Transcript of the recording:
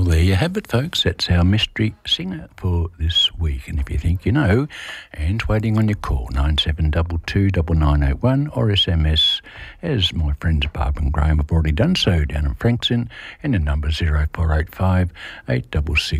there you have it, folks. That's our mystery singer for this week. And if you think you know, Anne's waiting on your call, 97229981 or SMS, as my friends Barb and Graham have already done so down in Frankston, and the number 0485 866